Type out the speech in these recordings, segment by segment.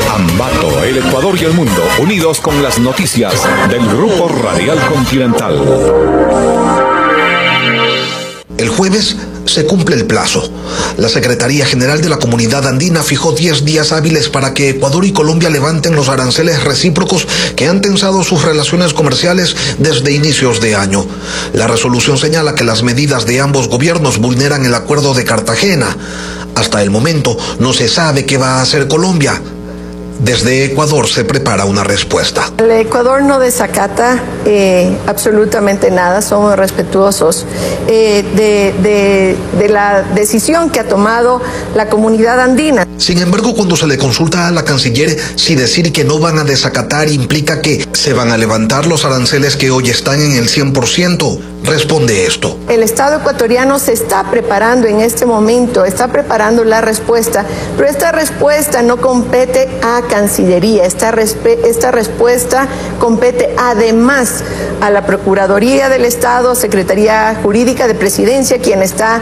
Ambato, el Ecuador y el mundo, unidos con las noticias del Grupo Radial Continental. El jueves se cumple el plazo. La Secretaría General de la Comunidad Andina fijó 10 días hábiles para que Ecuador y Colombia levanten los aranceles recíprocos que han tensado sus relaciones comerciales desde inicios de año. La resolución señala que las medidas de ambos gobiernos vulneran el Acuerdo de Cartagena. Hasta el momento no se sabe qué va a hacer Colombia. Desde Ecuador se prepara una respuesta. El Ecuador no desacata absolutamente nada, somos respetuosos de la decisión que ha tomado la comunidad andina. Sin embargo, cuando se le consulta a la canciller si decir que no van a desacatar implica que se van a levantar los aranceles que hoy están en el 100%, responde esto. El Estado ecuatoriano se está preparando en este momento, está preparando la respuesta, pero esta respuesta no compete a Cancillería, esta respuesta compete además a la Procuraduría del Estado, Secretaría Jurídica de Presidencia, quien está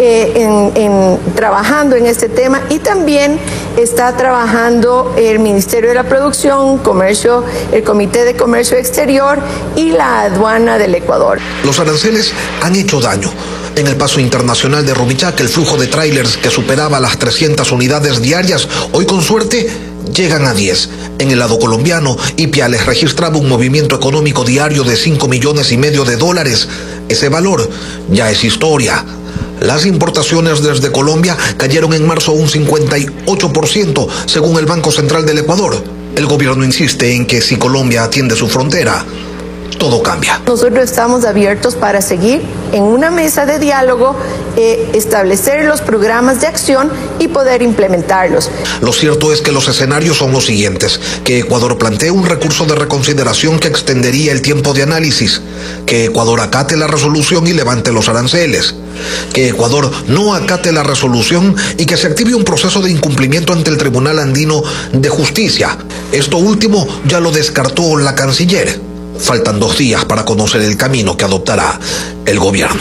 trabajando en este tema, y también está trabajando el Ministerio de la Producción, Comercio, el Comité de Comercio Exterior y la Aduana del Ecuador. Los aranceles han hecho daño. En el paso internacional de Rumichaca, el flujo de tráilers que superaba las 300 unidades diarias, hoy con suerte llegan a 10. En el lado colombiano, Ipiales registraba un movimiento económico diario de $5,5 millones de dólares. Ese valor ya es historia. Las importaciones desde Colombia cayeron en marzo un 58%, según el Banco Central del Ecuador. El gobierno insiste en que si Colombia atiende su frontera, todo cambia. Nosotros estamos abiertos para seguir en una mesa de diálogo, establecer los programas de acción y poder implementarlos. Lo cierto es que los escenarios son los siguientes: que Ecuador plantee un recurso de reconsideración que extendería el tiempo de análisis, que Ecuador acate la resolución y levante los aranceles, que Ecuador no acate la resolución y que se active un proceso de incumplimiento ante el Tribunal Andino de Justicia. Esto último ya lo descartó la canciller. Faltan 2 días para conocer el camino que adoptará el gobierno.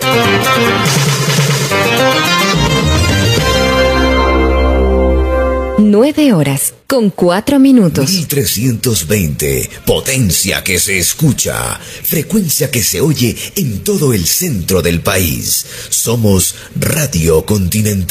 9:04. 1320, potencia que se escucha, frecuencia que se oye en todo el centro del país. Somos Radio Continental.